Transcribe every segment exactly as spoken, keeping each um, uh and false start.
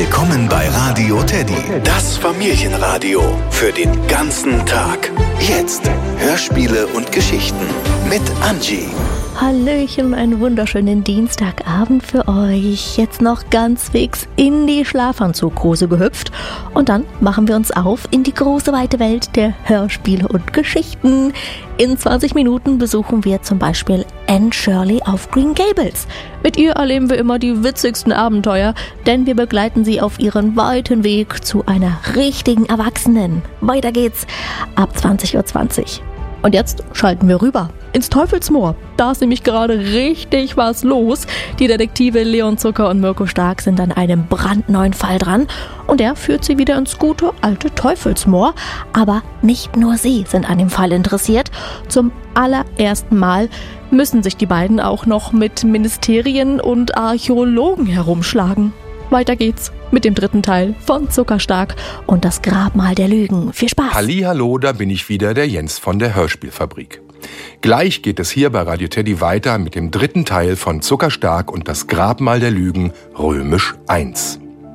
Willkommen bei Radio Teddy, das Familienradio für den ganzen Tag. Jetzt Hörspiele und Geschichten mit Angie. Hallöchen, einen wunderschönen Dienstagabend für euch. Jetzt noch ganz fix in die Schlafanzughose gehüpft und dann machen wir uns auf in die große weite Welt der Hörspiele und Geschichten. In zwanzig Minuten besuchen wir zum Beispiel Anne Shirley auf Green Gables. Mit ihr erleben wir immer die witzigsten Abenteuer, denn wir begleiten sie auf ihren weiten Weg zu einer richtigen Erwachsenen. Weiter geht's ab zwanzig Uhr zwanzig. Und jetzt schalten wir rüber ins Teufelsmoor. Da ist nämlich gerade richtig was los. Die Detektive Leon Zucker und Mirko Stark sind an einem brandneuen Fall dran und er führt sie wieder ins gute alte Teufelsmoor. Aber nicht nur sie sind an dem Fall interessiert. Zum allerersten Mal müssen sich die beiden auch noch mit Ministerien und Archäologen herumschlagen. Weiter geht's mit dem dritten Teil von Zuckerstark und das Grabmal der Lügen. Viel Spaß! Hallihallo, da bin ich wieder, der Jens von der Hörspielfabrik. Gleich geht es hier bei Radio Teddy weiter mit dem dritten Teil von Zuckerstark und das Grabmal der Lügen, römisch eins.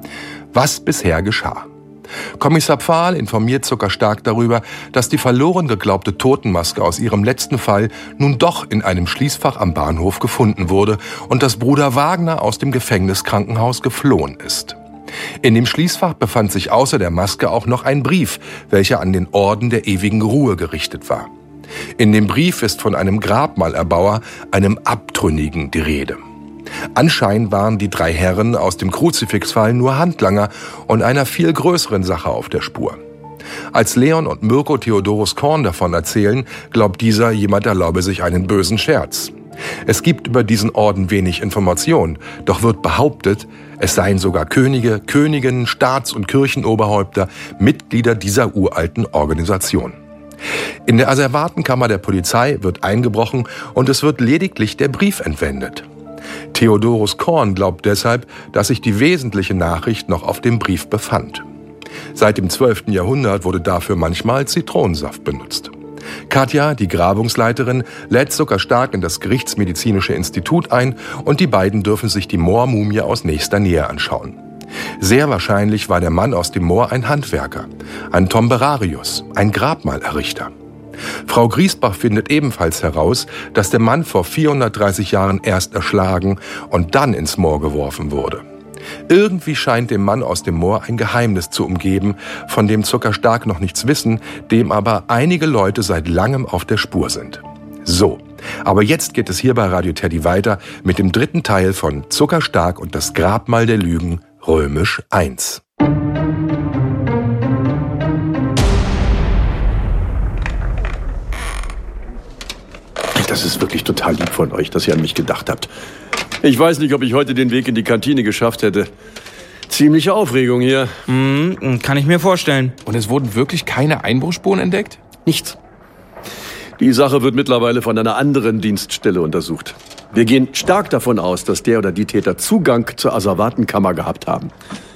Was bisher geschah? Kommissar Pfahl informiert Zuckerstark darüber, dass die verloren geglaubte Totenmaske aus ihrem letzten Fall nun doch in einem Schließfach am Bahnhof gefunden wurde und dass Bruder Wagner aus dem Gefängniskrankenhaus geflohen ist. In dem Schließfach befand sich außer der Maske auch noch ein Brief, welcher an den Orden der ewigen Ruhe gerichtet war. In dem Brief ist von einem Grabmalerbauer, einem Abtrünnigen, die Rede. Anscheinend waren die drei Herren aus dem Kruzifixfall nur Handlanger und einer viel größeren Sache auf der Spur. Als Leon und Mirko Theodorus Korn davon erzählen, glaubt dieser, jemand erlaube sich einen bösen Scherz. Es gibt über diesen Orden wenig Information, doch wird behauptet, es seien sogar Könige, Königinnen, Staats- und Kirchenoberhäupter Mitglieder dieser uralten Organisation. In der Asservatenkammer der Polizei wird eingebrochen und es wird lediglich der Brief entwendet. Theodorus Korn glaubt deshalb, dass sich die wesentliche Nachricht noch auf dem Brief befand. Seit dem zwölften Jahrhundert wurde dafür manchmal Zitronensaft benutzt. Katja, die Grabungsleiterin, lädt Zuckerstark in das Gerichtsmedizinische Institut ein und die beiden dürfen sich die Moormumie aus nächster Nähe anschauen. Sehr wahrscheinlich war der Mann aus dem Moor ein Handwerker, ein Tomberarius, ein Grabmalerrichter. Frau Griesbach findet ebenfalls heraus, dass der Mann vor vierhundertdreißig Jahren erst erschlagen und dann ins Moor geworfen wurde. Irgendwie scheint dem Mann aus dem Moor ein Geheimnis zu umgeben, von dem Zuckerstark noch nichts wissen, dem aber einige Leute seit langem auf der Spur sind. So, aber jetzt geht es hier bei Radio Teddy weiter mit dem dritten Teil von Zuckerstark und das Grabmal der Lügen, römisch eins. Das ist wirklich total lieb von euch, dass ihr an mich gedacht habt. Ich weiß nicht, ob ich heute den Weg in die Kantine geschafft hätte. Ziemliche Aufregung hier. Mm, kann ich mir vorstellen. Und es wurden wirklich keine Einbruchsspuren entdeckt? Nichts. Die Sache wird mittlerweile von einer anderen Dienststelle untersucht. Wir gehen stark davon aus, dass der oder die Täter Zugang zur Asservatenkammer gehabt haben.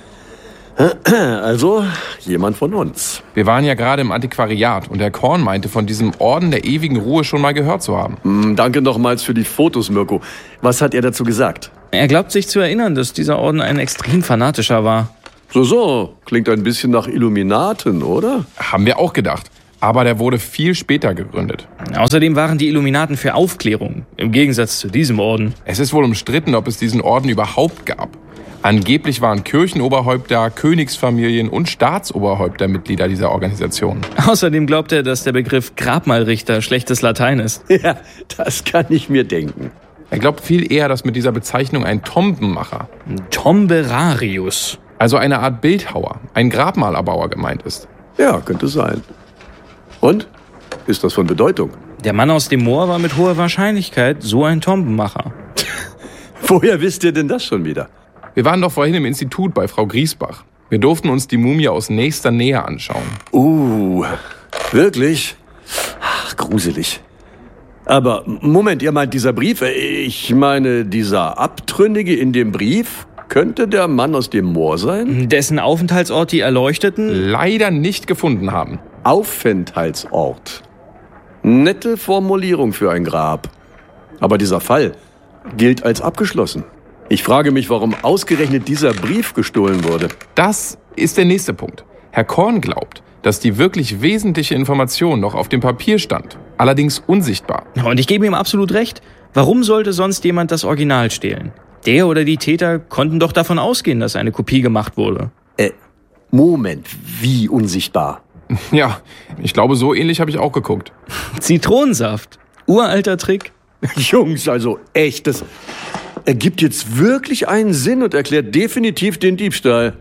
Also, jemand von uns. Wir waren ja gerade im Antiquariat und Herr Korn meinte, von diesem Orden der ewigen Ruhe schon mal gehört zu haben. Mm, danke nochmals für die Fotos, Mirko. Was hat er dazu gesagt? Er glaubt sich zu erinnern, dass dieser Orden ein extrem fanatischer war. So, so. Klingt ein bisschen nach Illuminaten, oder? Haben wir auch gedacht. Aber der wurde viel später gegründet. Außerdem waren die Illuminaten für Aufklärung, im Gegensatz zu diesem Orden. Es ist wohl umstritten, ob es diesen Orden überhaupt gab. Angeblich waren Kirchenoberhäupter, Königsfamilien und Staatsoberhäupter Mitglieder dieser Organisation. Außerdem glaubt er, dass der Begriff Grabmalrichter schlechtes Latein ist. Ja, das kann ich mir denken. Er glaubt viel eher, dass mit dieser Bezeichnung ein Tombenmacher, Tomberarius, also eine Art Bildhauer, ein Grabmalerbauer gemeint ist. Ja, könnte sein. Und? Ist das von Bedeutung? Der Mann aus dem Moor war mit hoher Wahrscheinlichkeit so ein Tombenmacher. Woher wisst ihr denn das schon wieder? Wir waren doch vorhin im Institut bei Frau Griesbach. Wir durften uns die Mumie aus nächster Nähe anschauen. Uh, wirklich? Ach, gruselig. Aber Moment, ihr meint dieser Brief? Ich meine, dieser Abtrünnige in dem Brief? Könnte der Mann aus dem Moor sein? Dessen Aufenthaltsort die Erleuchteten leider nicht gefunden haben. Aufenthaltsort. Nette Formulierung für ein Grab. Aber dieser Fall gilt als abgeschlossen. Ich frage mich, warum ausgerechnet dieser Brief gestohlen wurde. Das ist der nächste Punkt. Herr Korn glaubt, dass die wirklich wesentliche Information noch auf dem Papier stand, allerdings unsichtbar. Und ich gebe ihm absolut recht. Warum sollte sonst jemand das Original stehlen? Der oder die Täter konnten doch davon ausgehen, dass eine Kopie gemacht wurde. Äh, Moment, wie unsichtbar? Ja, ich glaube, so ähnlich habe ich auch geguckt. Zitronensaft. Uralter Trick. Jungs, also echt, das ergibt jetzt wirklich einen Sinn und erklärt definitiv den Diebstahl.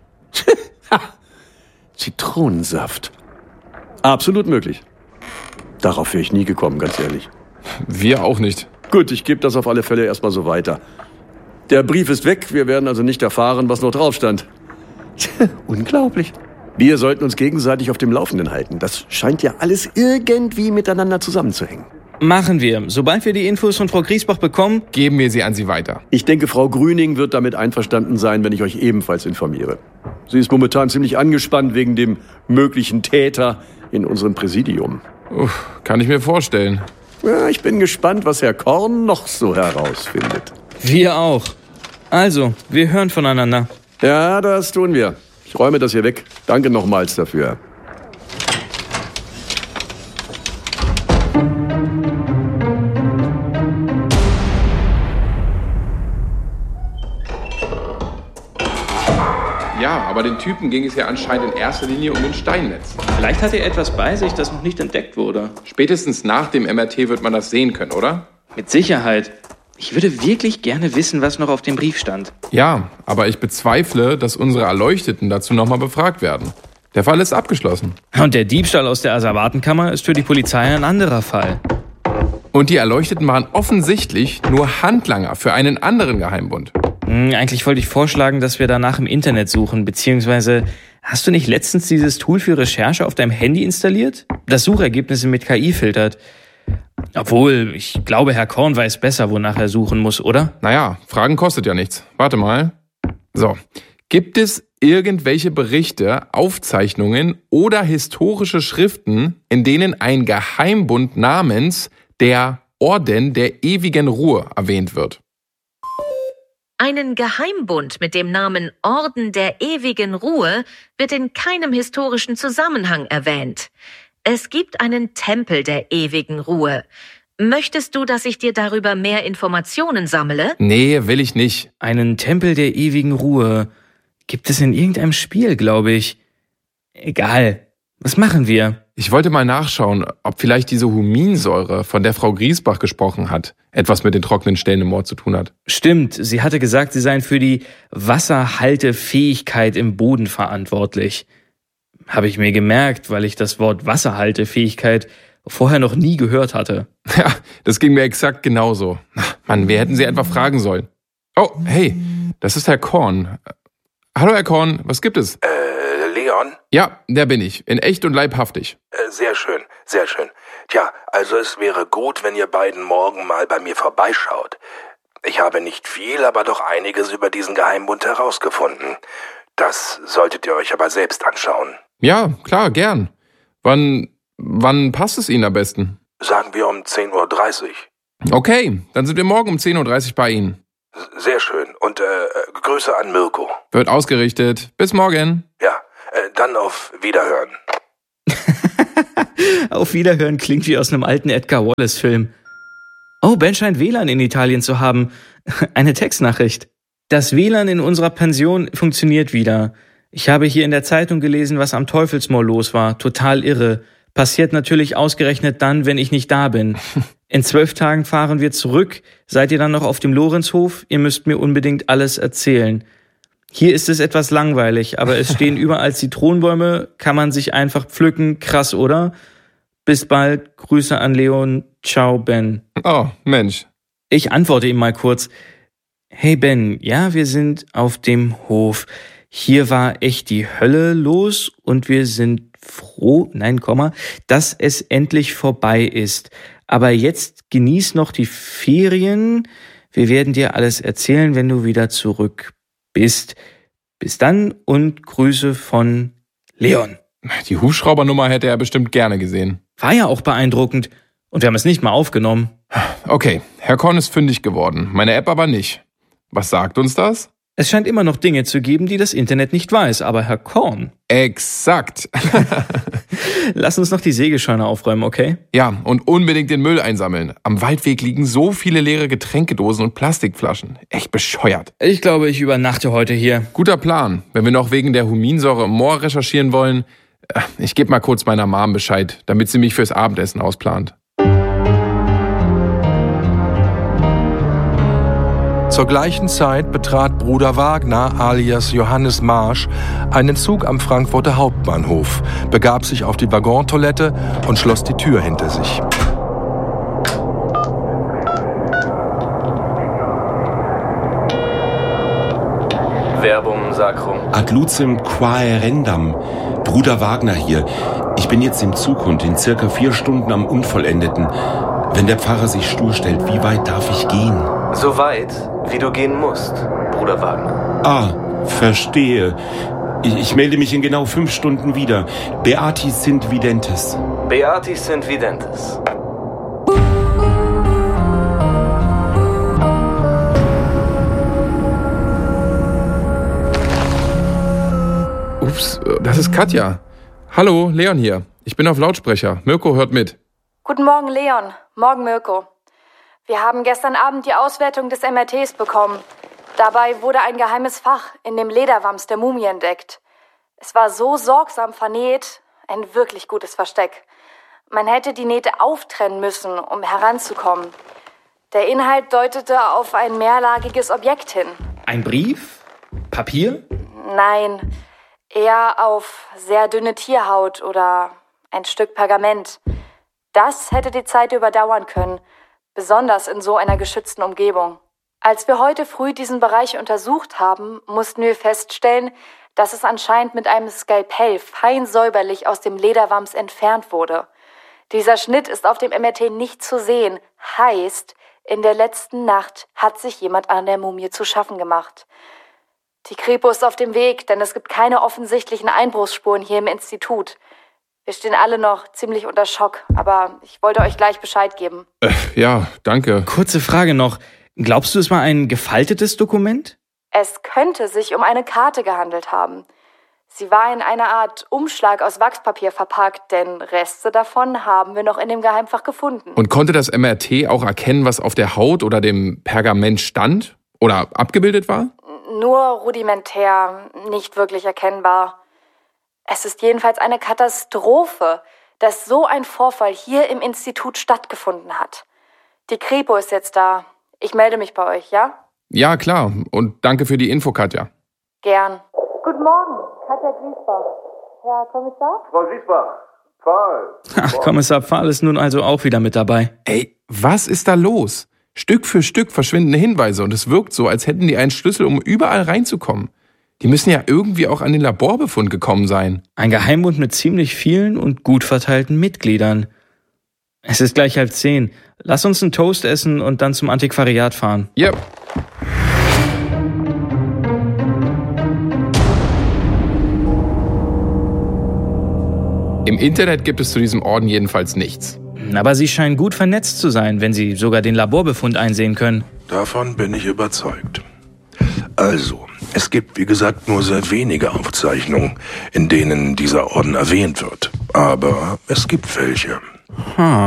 Zitronensaft. Absolut möglich. Darauf wäre ich nie gekommen, ganz ehrlich. Wir auch nicht. Gut, ich gebe das auf alle Fälle erstmal so weiter. Der Brief ist weg, wir werden also nicht erfahren, was noch drauf stand. Unglaublich. Wir sollten uns gegenseitig auf dem Laufenden halten. Das scheint ja alles irgendwie miteinander zusammenzuhängen. Machen wir. Sobald wir die Infos von Frau Griesbach bekommen, Geben wir sie an Sie weiter. Ich denke, Frau Grüning wird damit einverstanden sein, wenn ich euch ebenfalls informiere. Sie ist momentan ziemlich angespannt wegen dem möglichen Täter in unserem Präsidium. Uff, kann ich mir vorstellen. Ja, ich bin gespannt, was Herr Korn noch so herausfindet. wir auch. Also, wir hören voneinander. Ja, das tun wir. Ich räume das hier weg. Danke nochmals dafür. Ja, aber den Typen ging es ja anscheinend in erster Linie um den Steinnetz. Vielleicht hat er etwas bei sich, das noch nicht entdeckt wurde. Spätestens nach dem M R T wird man das sehen können, oder? Mit Sicherheit. Ich würde wirklich gerne wissen, was noch auf dem Brief stand. Ja, aber ich bezweifle, dass unsere Erleuchteten dazu nochmal befragt werden. Der Fall ist abgeschlossen. Und der Diebstahl aus der Asservatenkammer ist für die Polizei ein anderer Fall. Und die Erleuchteten waren offensichtlich nur Handlanger für einen anderen Geheimbund. Hm, eigentlich wollte ich vorschlagen, dass wir danach im Internet suchen, beziehungsweise hast du nicht letztens dieses Tool für Recherche auf deinem Handy installiert? Das Suchergebnisse mit K I filtert. Obwohl, ich glaube, Herr Korn weiß besser, wonach er suchen muss, oder? Naja, Fragen kostet ja nichts. Warte mal. So, gibt es irgendwelche Berichte, Aufzeichnungen oder historische Schriften, in denen ein Geheimbund namens der Orden der ewigen Ruhe erwähnt wird? Einen Geheimbund mit dem Namen Orden der ewigen Ruhe wird in keinem historischen Zusammenhang erwähnt. Es gibt einen Tempel der ewigen Ruhe. Möchtest du, dass ich dir darüber mehr Informationen sammle? Nee, will ich nicht. Einen Tempel der ewigen Ruhe. Gibt es in irgendeinem Spiel, glaube ich. Egal. Was machen wir? Ich wollte mal nachschauen, ob vielleicht diese Huminsäure, von der Frau Griesbach gesprochen hat, etwas mit den trockenen Stellen im Moor zu tun hat. Stimmt, sie hatte gesagt, sie seien für die Wasserhaltefähigkeit im Boden verantwortlich. Habe ich mir gemerkt, weil ich das Wort Wasserhaltefähigkeit vorher noch nie gehört hatte. Ja, das ging mir exakt genauso. Mann, wir hätten sie etwa fragen sollen. Oh, hey, das ist Herr Korn. Hallo, Herr Korn, was gibt es? Äh, Leon? Ja, der bin ich. In echt und leibhaftig. Äh, sehr schön, sehr schön. Tja, also es wäre gut, wenn ihr beiden morgen mal bei mir vorbeischaut. Ich habe nicht viel, aber doch einiges über diesen Geheimbund herausgefunden. Das solltet ihr euch aber selbst anschauen. Ja, klar, gern. Wann, wann passt es Ihnen am besten? Sagen wir um zehn Uhr dreißig. Okay, dann sind wir morgen um zehn Uhr dreißig bei Ihnen. Sehr schön. Und äh, Grüße an Mirko. Wird ausgerichtet. Bis morgen. Ja, äh, dann auf Wiederhören. Auf Wiederhören klingt wie aus einem alten Edgar Wallace-Film. Oh, Ben scheint W L A N in Italien zu haben. Eine Textnachricht. Das W L A N in unserer Pension funktioniert wieder. Ich habe hier in der Zeitung gelesen, was am Teufelsmoor los war. Total irre. Passiert natürlich ausgerechnet dann, wenn ich nicht da bin. In zwölf Tagen fahren wir zurück. Seid ihr dann noch auf dem Lorenzhof? Ihr müsst mir unbedingt alles erzählen. Hier ist es etwas langweilig, aber es stehen überall Zitronenbäume, kann man sich einfach pflücken. Krass, oder? Bis bald. Grüße an Leon. Ciao, Ben. Oh, Mensch. Ich antworte ihm mal kurz. Hey Ben, ja, wir sind auf dem Hof. Hier war echt die Hölle los und wir sind froh, nein, Komma, dass es endlich vorbei ist. Aber jetzt genieß noch die Ferien. Wir werden dir alles erzählen, wenn du wieder zurück bist. Bis dann und Grüße von Leon. Die Hubschraubernummer hätte er bestimmt gerne gesehen. War ja auch beeindruckend. Und wir haben es nicht mal aufgenommen. Okay, Herr Korn ist fündig geworden. Meine App aber nicht. Was sagt uns das? Es scheint immer noch Dinge zu geben, die das Internet nicht weiß, aber Herr Korn... Exakt. Lass uns noch die Sägescheune aufräumen, okay? Ja, und unbedingt den Müll einsammeln. Am Waldweg liegen so viele leere Getränkedosen und Plastikflaschen. Echt bescheuert. Ich glaube, ich übernachte heute hier. Guter Plan. Wenn wir noch wegen der Huminsäure im Moor recherchieren wollen, ich gebe mal kurz meiner Mom Bescheid, damit sie mich fürs Abendessen ausplant. Zur gleichen Zeit betrat Bruder Wagner alias Johannes Marsch einen Zug am Frankfurter Hauptbahnhof, begab sich auf die Waggontoilette und schloss die Tür hinter sich. Verbum sacrum. Ad lucem quaerendam. Bruder Wagner hier. Ich bin jetzt im Zug und in circa vier Stunden am Unvollendeten. Wenn der Pfarrer sich stur stellt, wie weit darf ich gehen? So weit, wie du gehen musst, Bruder Wagner. Ah, verstehe. Ich, ich melde mich in genau fünf Stunden wieder. Beatis sind videntes. Beatis sind videntes. Ups, das ist Katja. Hallo, Leon hier. Ich bin auf Lautsprecher. Mirko hört mit. Guten Morgen, Leon. Morgen, Mirko. Wir haben gestern Abend die Auswertung des M R Ts bekommen. Dabei wurde ein geheimes Fach in dem Lederwams der Mumie entdeckt. Es war so sorgsam vernäht, ein wirklich gutes Versteck. Man hätte die Nähte auftrennen müssen, um heranzukommen. Der Inhalt deutete auf ein mehrlagiges Objekt hin. Ein Brief? Papier? Nein, eher auf sehr dünne Tierhaut oder ein Stück Pergament. Das hätte die Zeit überdauern können, besonders in so einer geschützten Umgebung. Als wir heute früh diesen Bereich untersucht haben, mussten wir feststellen, dass es anscheinend mit einem Skalpell fein säuberlich aus dem Lederwams entfernt wurde. Dieser Schnitt ist auf dem M R T nicht zu sehen, heißt, in der letzten Nacht hat sich jemand an der Mumie zu schaffen gemacht. Die Kripo ist auf dem Weg, denn es gibt keine offensichtlichen Einbruchsspuren hier im Institut. Wir stehen alle noch ziemlich unter Schock, aber ich wollte euch gleich Bescheid geben. Äh, ja, danke. Kurze Frage noch. Glaubst du, es war ein gefaltetes Dokument? Es könnte sich um eine Karte gehandelt haben. Sie war in einer Art Umschlag aus Wachspapier verpackt, denn Reste davon haben wir noch in dem Geheimfach gefunden. Und konnte das M R T auch erkennen, was auf der Haut oder dem Pergament stand? Oder abgebildet war? Nur rudimentär, nicht wirklich erkennbar. Es ist jedenfalls eine Katastrophe, dass so ein Vorfall hier im Institut stattgefunden hat. Die Kripo ist jetzt da. Ich melde mich bei euch, ja? Ja, klar. Und danke für die Info, Katja. Gern. Guten Morgen, Katja Griesbach. Herr Kommissar? Frau Griesbach, Pfahl. Ach, Kommissar Pfahl ist nun also auch wieder mit dabei. Ey, was ist da los? Stück für Stück verschwindende Hinweise und es wirkt so, als hätten die einen Schlüssel, um überall reinzukommen. Die müssen ja irgendwie auch an den Laborbefund gekommen sein. Ein Geheimbund mit ziemlich vielen und gut verteilten Mitgliedern. Es ist gleich halb zehn. Lass uns einen Toast essen und dann zum Antiquariat fahren. Yep. Im Internet gibt es zu diesem Orden jedenfalls nichts. Aber sie scheinen gut vernetzt zu sein, wenn sie sogar den Laborbefund einsehen können. Davon bin ich überzeugt. Also, es gibt wie gesagt nur sehr wenige Aufzeichnungen, in denen dieser Orden erwähnt wird. Aber es gibt welche. Hm.